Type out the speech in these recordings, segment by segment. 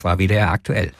War WDR aktuell.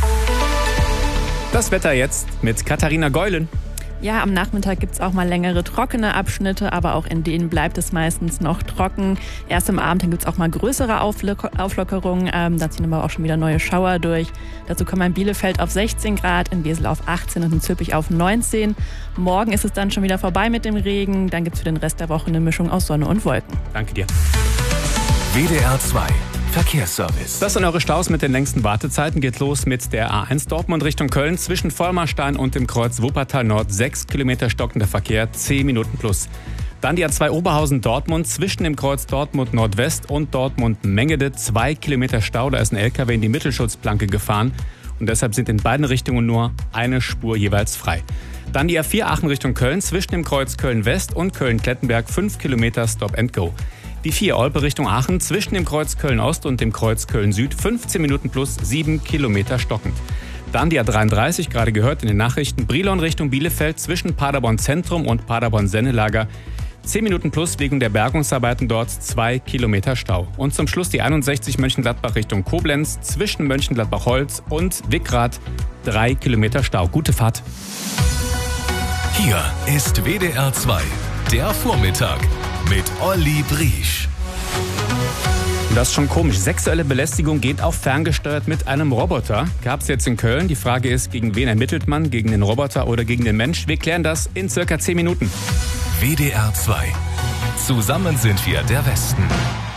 Das Wetter jetzt mit Katharina Geulen. Ja, am Nachmittag gibt es auch mal längere trockene Abschnitte, aber auch in denen bleibt es meistens noch trocken. Erst am Abend gibt es auch mal größere Auflockerungen. Da ziehen aber auch schon wieder neue Schauer durch. Dazu kommen in Bielefeld auf 16 Grad, in Wesel auf 18 und in Zülpich auf 19. Morgen ist es dann schon wieder vorbei mit dem Regen. Dann gibt es für den Rest der Woche eine Mischung aus Sonne und Wolken. Danke dir. WDR 2 Verkehrsservice. Das sind eure Staus mit den längsten Wartezeiten. Geht los mit der A1 Dortmund Richtung Köln. Zwischen Vollmarstein und dem Kreuz Wuppertal Nord 6 Kilometer stockender Verkehr, 10 Minuten plus. Dann die A2 Oberhausen Dortmund zwischen dem Kreuz Dortmund Nordwest und Dortmund Mengede 2 Kilometer Stau. Da ist ein LKW in die Mittelschutzplanke gefahren und deshalb sind in beiden Richtungen nur eine Spur jeweils frei. Dann die A4 Aachen Richtung Köln zwischen dem Kreuz Köln West und Köln-Klettenberg 5 Kilometer Stop and Go. Die 4 Olpe Richtung Aachen zwischen dem Kreuz Köln-Ost und dem Kreuz Köln-Süd 15 Minuten plus 7 Kilometer stockend. Dann die A33, gerade gehört in den Nachrichten, Brilon Richtung Bielefeld zwischen Paderborn Zentrum und Paderborn Sennelager 10 Minuten plus wegen der Bergungsarbeiten dort 2 Kilometer Stau. Und zum Schluss die 61 Mönchengladbach Richtung Koblenz zwischen Mönchengladbach-Holz und Wickrath 3 Kilometer Stau. Gute Fahrt. Hier ist WDR 2, der Vormittag mit Olli Briesch. Das ist schon komisch. Sexuelle Belästigung geht auch ferngesteuert mit einem Roboter. Gab es jetzt in Köln. Die Frage ist, gegen wen ermittelt man? Gegen den Roboter oder gegen den Mensch? Wir klären das in circa 10 Minuten. WDR 2. Zusammen sind wir der Westen.